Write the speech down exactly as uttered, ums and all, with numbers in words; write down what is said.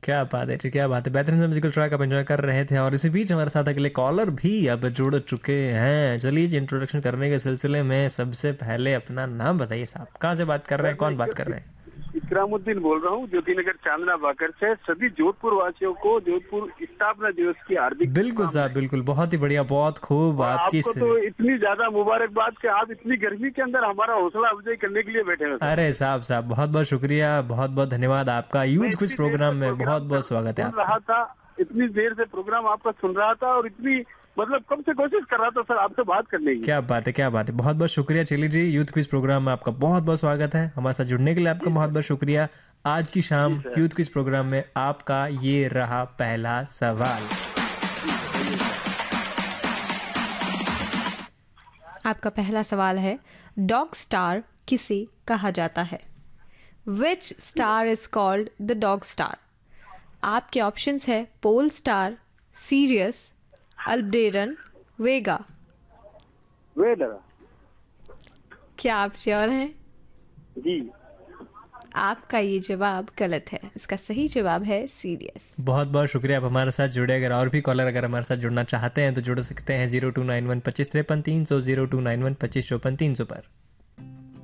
क्या बात है जी, क्या बात है। बेहतरीन से म्यूजिकल ट्रैक आप एंजॉय कर रहे थे और इसी बीच हमारे साथ अगले कॉलर भी अब जुड़ चुके हैं। चलिए जी, इंट्रोडक्शन करने के सिलसिले में सबसे पहले अपना नाम बताइए साहब, कहाँ से बात कर रहे हैं, सर, कौन मैं बात कर रहे हैं? इकरामुद्दीन बोल रहा हूँ, ज्योति नगर चांदना बाकर से। सभी जोधपुर वासियों को जोधपुर स्थापना दिवस की हार्दिक बिल्कुल साहब, बिल्कुल, बहुत ही बढ़िया, बहुत खूब और आपकी आपको से... तो इतनी ज्यादा मुबारकबाद कि आप इतनी गर्मी के अंदर हमारा हौसला अफजाई करने के लिए बैठे हैं सर। अरे साहब साहब, बहुत बहुत शुक्रिया, बहुत बहुत धन्यवाद आपका। मैं यूथ क्विज इतनी देर प्रोग्राम से में बहुत प्रोग्राम बहुत स्वागत है सुन रहा आपका। था, इतनी देर से प्रोग्राम आपका सुन रहा था और इतनी मतलब कब से कोशिश कर रहा था सर आपसे बात करने की। क्या बात है, क्या बात है, बहुत बहुत शुक्रिया। चलिए जी, यूथ क्विज प्रोग्राम में आपका बहुत बहुत स्वागत है। हमारे साथ जुड़ने के लिए आपका बहुत बहुत शुक्रिया। आज की शाम यूथ क्विज प्रोग्राम में आपका ये रहा पहला सवाल। आपका पहला सवाल है, डॉग स्टार किसे कहा जाता है? विच star is called the dog star? आपके ऑप्शंस है पोल स्टार, सीरियस, अल्डेरन, वेगा। वेगा। क्या आप श्योर हैं? जी। आपका ये जवाब गलत है। इसका सही जवाब है सीरियस। बहुत बहुत शुक्रिया, आप हमारे साथ जुड़े। अगर और भी कॉलर अगर हमारे साथ जुड़ना चाहते हैं तो जुड़ सकते हैं जीरो टू नाइन वन पच्चीस तिरपन तीन सौ जीरो टू नाइन वन पच्चीस चौपन तीन सौ पर।